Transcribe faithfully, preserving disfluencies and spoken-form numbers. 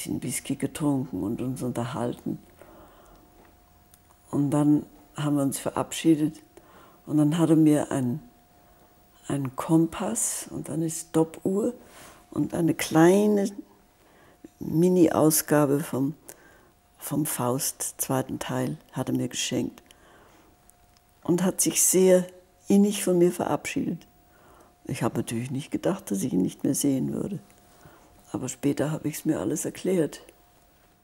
bisschen Whisky getrunken und uns unterhalten. Und dann haben wir uns verabschiedet und dann hat er mir einen, einen Kompass und eine Stoppuhr und eine kleine Mini-Ausgabe vom, vom Faust, zweiten Teil, hat er mir geschenkt. Und hat sich sehr innig von mir verabschiedet. Ich habe natürlich nicht gedacht, dass ich ihn nicht mehr sehen würde. Aber später habe ich es mir alles erklärt.